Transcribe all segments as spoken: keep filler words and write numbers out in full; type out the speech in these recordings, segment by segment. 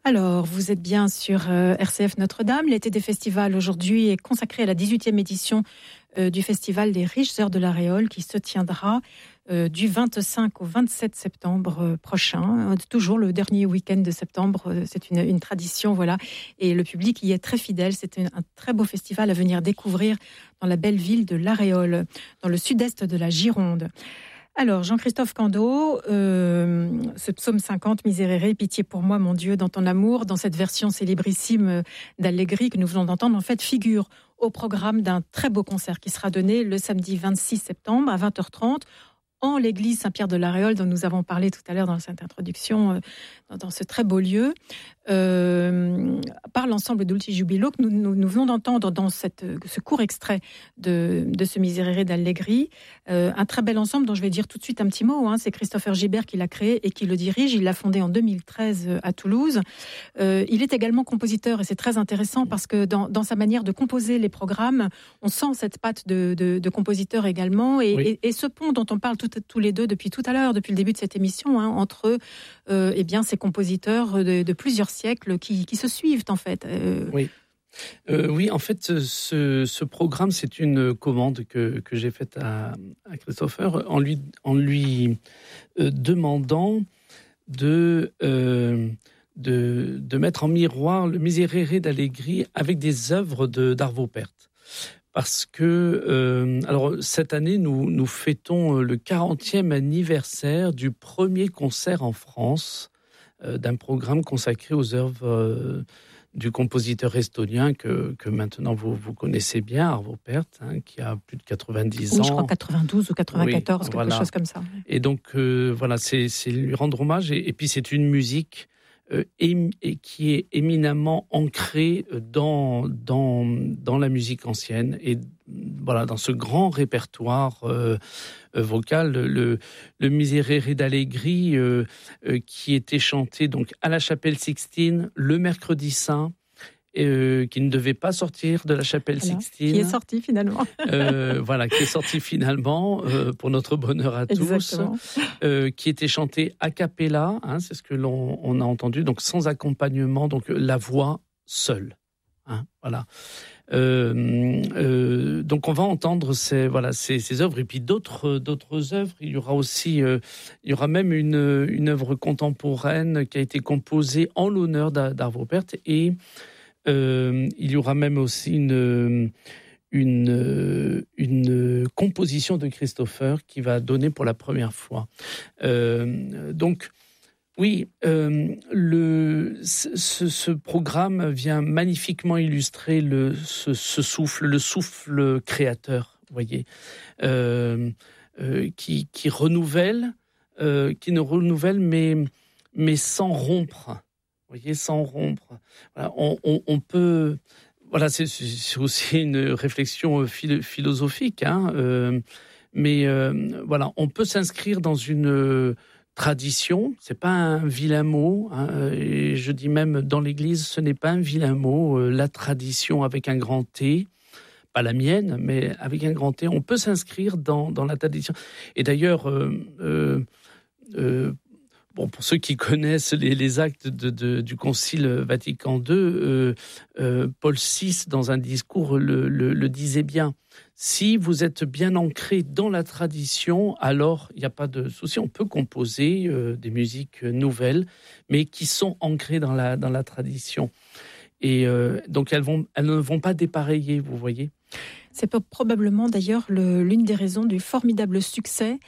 Alors, vous êtes bien sur euh, R C F Notre-Dame. L'été des festivals aujourd'hui est consacré à la dix-huitième édition euh, du festival des Riches Heures de la Réole qui se tiendra euh, du vingt-cinq au vingt-sept septembre euh, prochain. Euh, toujours le dernier week-end de septembre. Euh, c'est une, une tradition, voilà. Et le public y est très fidèle. C'est une, un très beau festival à venir découvrir dans la belle ville de La Réole, dans le sud-est de la Gironde. Alors, Jean-Christophe Candeau, euh, ce psaume cinquante, Miserere, pitié pour moi, mon Dieu, dans ton amour, dans cette version célébrissime d'Allegri que nous venons d'entendre, en fait, figure au programme d'un très beau concert qui sera donné le samedi vingt-six septembre à vingt heures trente en l'église Saint-Pierre de la Réole, dont nous avons parlé tout à l'heure dans cette introduction, euh, dans, dans ce très beau lieu, euh, par l'ensemble d'Ulci Jubilo que nous, nous, nous venons d'entendre dans cette, ce court extrait de, de ce Miserere d'Allegri. Euh, un très bel ensemble dont je vais dire tout de suite un petit mot. Hein, c'est Christopher Gibert qui l'a créé et qui le dirige. Il l'a fondé en deux mille treize à Toulouse. Euh, il est également compositeur et c'est très intéressant parce que dans, dans sa manière de composer les programmes, on sent cette patte de, de, de compositeur également. Et, oui. et, et ce pont dont on parle tout, tous les deux depuis tout à l'heure, depuis le début de cette émission, hein, entre euh, eh bien, ces compositeurs de, de plusieurs siècles qui, qui se suivent en fait. Euh, oui. Euh, oui, en fait, ce, ce programme, c'est une commande que, que j'ai faite à, à Christopher en lui, en lui euh, demandant de, euh, de, de mettre en miroir le Miserere d'Allegri avec des œuvres de, d'Arvo Pärt. Parce que, euh, alors cette année, nous, nous fêtons le quarantième anniversaire du premier concert en France euh, d'un programme consacré aux œuvres euh, du compositeur estonien que, que maintenant vous, vous connaissez bien, Arvo Pärt, hein, qui a plus de quatre-vingt-dix oui, ans. Je crois quatre-vingt-douze ou quatre-vingt-quatorze, oui, quelque voilà. chose comme ça. Et donc, euh, voilà, c'est, c'est lui rendre hommage. Et, et puis, c'est une musique euh, ém, et qui est éminemment ancrée dans, dans, dans la musique ancienne. Et voilà, dans ce grand répertoire euh, euh, vocal, le, le Miserere d'Allegri, euh, euh, qui était chanté donc à la Chapelle Sixtine le mercredi saint, euh, qui ne devait pas sortir de la Chapelle voilà, Sixtine. Qui est sorti finalement. euh, voilà, qui est sorti finalement, euh, pour notre bonheur à Exactement. tous, euh, qui était chanté a cappella, hein, c'est ce que l'on on a entendu, donc sans accompagnement, donc la voix seule. Hein, voilà. Euh, euh, donc on va entendre ces voilà ces, ces œuvres et puis d'autres d'autres œuvres. Il y aura aussi euh, il y aura même une une œuvre contemporaine qui a été composée en l'honneur d'Arvo Pärt et euh, il y aura même aussi une une une composition de Christopher qui va donner pour la première fois. Euh, donc Oui, euh, le, ce, ce programme vient magnifiquement illustrer le, ce, ce souffle, le souffle créateur, vous voyez, euh, euh, qui, qui renouvelle, euh, qui ne renouvelle, mais, mais sans rompre, vous voyez, sans rompre. Voilà, on, on, on peut, voilà, c'est, c'est aussi une réflexion philo- philosophique, hein, euh, mais euh, voilà, on peut s'inscrire dans une tradition, c'est pas un vilain mot, hein, et je dis même dans l'Église, ce n'est pas un vilain mot, euh, la tradition avec un grand T, pas la mienne, mais avec un grand T, on peut s'inscrire dans, dans la tradition. Et d'ailleurs, euh, euh, euh, bon, pour ceux qui connaissent les, les actes de, de, du Concile Vatican deux, euh, euh, Paul six, dans un discours, le, le, le disait bien. Si vous êtes bien ancré dans la tradition, alors il n'y a pas de souci. On peut composer euh, des musiques nouvelles, mais qui sont ancrées dans la, dans la tradition. Et euh, donc, elles, vont, elles ne vont pas dépareiller, vous voyez. C'est probablement d'ailleurs le, l'une des raisons du formidable succès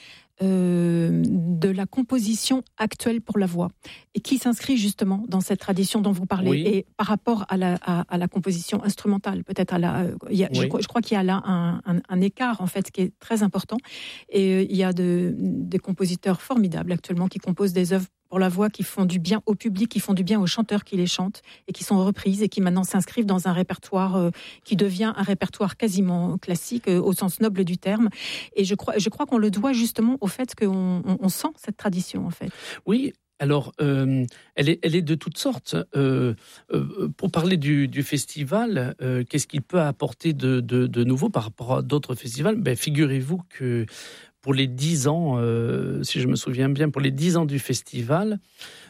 Euh, de la composition actuelle pour la voix et qui s'inscrit justement dans cette tradition dont vous parlez oui. et par rapport à la, à, à la composition instrumentale peut-être à la, euh, il y a, oui. je, crois, je crois qu'il y a là un, un, un écart en fait qui est très important et euh, il y a de, des compositeurs formidables actuellement qui composent des œuvres pour la voix qui font du bien au public, qui font du bien aux chanteurs qui les chantent et qui sont reprises et qui maintenant s'inscrivent dans un répertoire euh, qui devient un répertoire quasiment classique euh, au sens noble du terme. Et je crois, je crois qu'on le doit justement au fait qu'on on, on sent cette tradition en fait. Oui. Alors, euh, elle, est, elle est de toutes sortes. Euh, euh, pour parler du, du festival, euh, qu'est-ce qu'il peut apporter de, de, de nouveau par rapport à d'autres festivals ? Ben, figurez-vous que pour les dix ans, euh, si je me souviens bien, pour les dix ans du festival,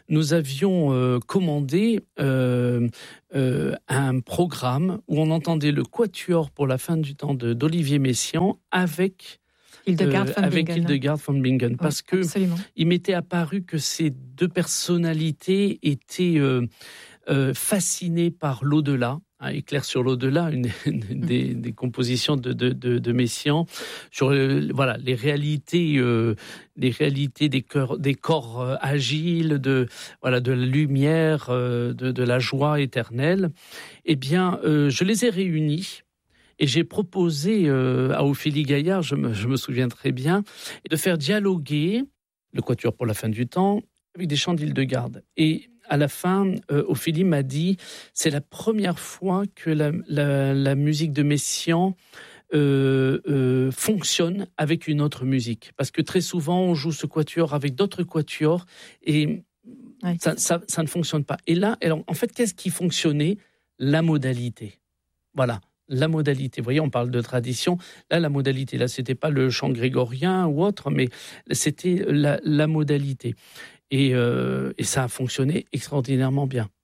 nous avions euh, commandé euh, euh, un programme où on entendait le quatuor pour la fin du temps de, d'Olivier Messiaen avec Hildegard euh, von avec Bingen. Hildegard von Bingen, parce Oui, que absolument. il m'était apparu que ces deux personnalités étaient euh, euh, fascinées par l'au-delà. Hein, Éclair sur l'au-delà, une, une des, des compositions de, de, de, de Messiaen, sur euh, voilà, les réalités, euh, les réalités des, cœurs, des corps euh, agiles, de, voilà, de la lumière, euh, de, de la joie éternelle. Eh bien, euh, je les ai réunis. Et j'ai proposé euh, à Ophélie Gaillard, je me, je me souviens très bien, de faire dialoguer le quatuor pour la fin du temps avec des chants d'Hildegard. Et à la fin, euh, Ophélie m'a dit, c'est la première fois que la, la, la musique de Messiaen euh, euh, fonctionne avec une autre musique. Parce que très souvent, on joue ce quatuor avec d'autres quatuors et ouais. ça, ça, ça ne fonctionne pas. Et là, alors, en fait, qu'est-ce qui fonctionnait ? La modalité. Voilà. La modalité, vous voyez, on parle de tradition. Là, la modalité, là, c'était pas le chant grégorien ou autre, mais c'était la, la modalité. Et, euh, et ça a fonctionné extraordinairement bien.